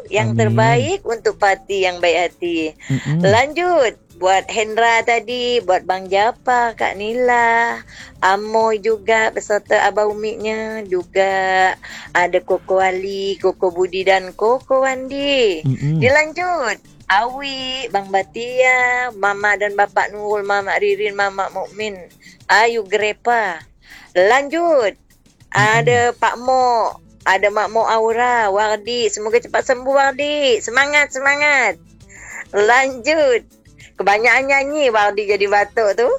Yang Amin. terbaik untuk Pati yang baik hati. Lanjut buat Hendra tadi, buat Bang Japa, Kak Nila, Amoy juga beserta Abah Umiknya, juga ada Koko Ali, Koko Budi dan Koko Wandi. Dilanjut Awi, Bang Batia, Mama dan Bapak Nurul, Mama Ririn, Mama Mukmin, Ayu Grepa. Lanjut ada Pak Mo, ada Mak Mo Aura, Wardi. Semoga cepat sembuh Wardi. Semangat, semangat. Lanjut. Kebanyakan nyanyi Wardi jadi batuk tu.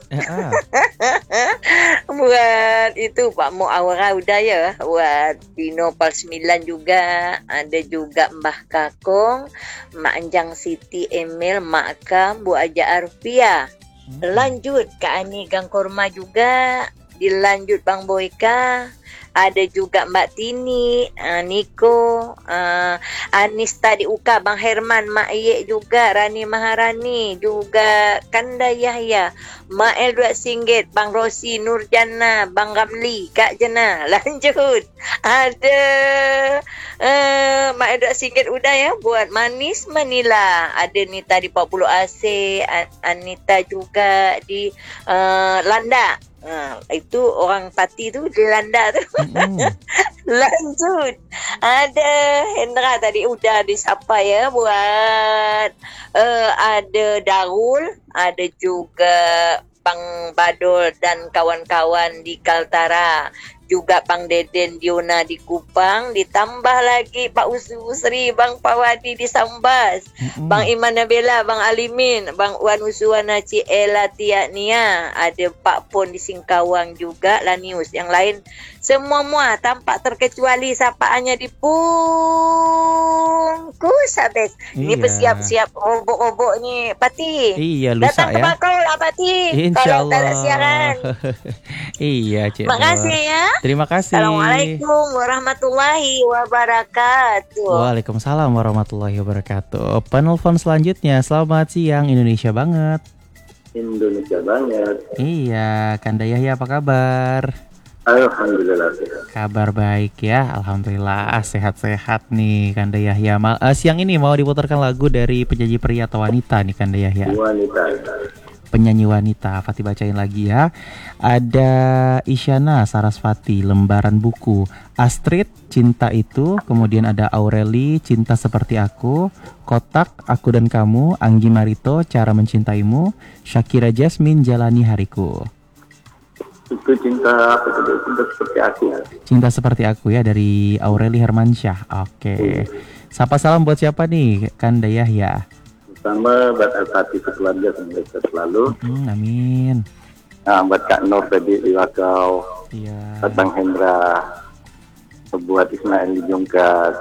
Buat itu Pak Mo Aura udah ya. Buat Dino Pal 9 juga. Ada juga Mbah Kakong, Mak Anjang Siti Emil, Mak Kam, Bu Aja Arfia. Lanjut Kak Ani Gang Korma juga. Dilanjut Bang Boyka. Ada juga Mbak Tini, Niko, Anis tadi Uka, Bang Herman, Mak Ye juga, Rani Maharani, juga Kanda Yahya, Mak El Singgit, Bang Rosi, Nurjana, Bang Ramli, Kak Jena. Lanjut. Ada Mak El Singgit udah ya, buat Manis Manila. Ada Nita di 40 AC, Anita juga di Landa. Itu orang Pati tu di Landa tu. Lanjut ada Hendra tadi udah disapa ya, buat ada Darul, ada juga Bang Badul dan kawan-kawan di Kaltara, juga Bang Deden Diona di Kupang, ditambah lagi Pak Usri, Bang Pawadi di Sambas, Bang Iman Nabila, Bang Alimin, Bang Wan Uswana Ciela Tiania, ada Pak Pon di Singkawang juga, Lanius. Yang lain semua tampak terkecuali sapaannya dibungkus habis. Ini bersiap-siap robok-robok ni Pati. Iya, lusa datang ke ya. Bakau lah Pati. Insyaallah. Kalau tak ada siaran. Iya, Cik. Terima kasih ya. Terima kasih. Assalamualaikum warahmatullahi wabarakatuh. Waalaikumsalam warahmatullahi wabarakatuh. Penelpon selanjutnya, selamat siang Indonesia banget. Indonesia banget. Iya, Kanda Yahya apa kabar? Alhamdulillah. Kabar baik ya, alhamdulillah sehat-sehat nih Kanda Yahya. Siang ini mau diputarkan lagu dari penyanyi pria atau wanita nih Kanda Yahya? Wanita. Penyanyi wanita, Fatih bacain lagi ya. Ada Isyana Sarasvati, Lembaran Buku, Astrid, Cinta Itu, kemudian ada Aureli, Cinta Seperti Aku, Kotak, Aku dan Kamu, Anggi Marito, Cara Mencintaimu, Shakira Jasmine, Jalani Hariku. Itu cinta apa itu? Cinta seperti aku. Cinta Seperti Aku ya, dari Aureli Hermansyah. Oke. Sapa salam buat siapa nih Kanda Yahya? Sama buat Al-Fatih sekeluarga semoga selalu. Amin. Nah, buat Kak Nur tadi di Wakau. Iya. Buat Bang Hendra. Buat Ismail di Jongkat.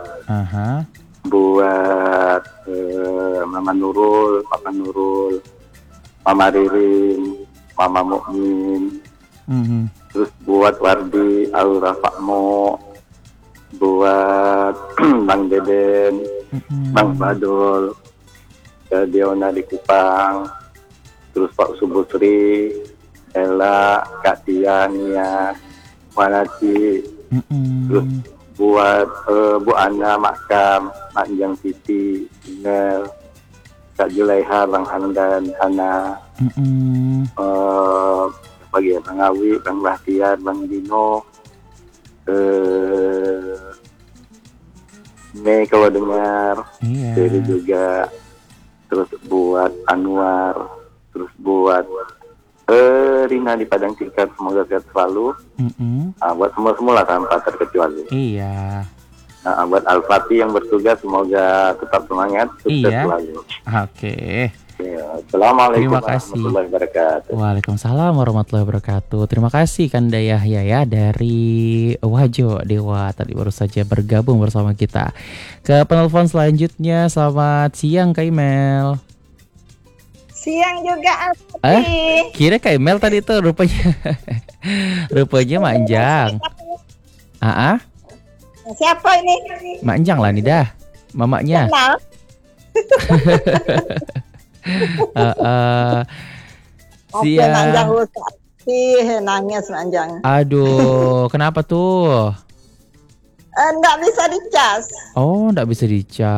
Buat Mama Nurul, Papa Nurul, Mama Ririn, Mama Mukmin. Terus buat Wardi, Aura Fakmo, buat Bang Deden, Bang Badul, Diona di Kupang, terus Pak Subusri, Ella, Kak Tiania, Wanati, terus buat Bu Ana, Makam, Mak Jang Siti, Inel, Kak Julaiha, Bang Hamdan, Hana, bagi Bang Awi, Bang Bahtiar, Bang Dino, ini kalau dengar, jadi juga. Terus buat Anwar, terus buat Rina di Padang Sikat, semoga sehat selalu. Buat semua lah tanpa terkecuali. Iya. Buat Al-Fatih yang bertugas, semoga tetap semangat, sukses selalu. Oke. Ya, Assalamualaikum Terima kasih. warahmatullahi wabarakatuh. Waalaikumsalam warahmatullahi wabarakatuh. Terima kasih Kanda Yahya ya dari Wajo Dewa tadi baru saja bergabung bersama kita. Ke penelpon selanjutnya, selamat siang Kak Imel. Siang juga Alfi. Kira Kak Imel tadi tuh rupanya rupanya Mak Anjang. Siapa ini? Mak Anjang lah nih dah, mamanya. Kenal. Siang. Nangis Anjang. Aduh, kenapa tuh? Nggak bisa dicas. Oh, nggak bisa dicas.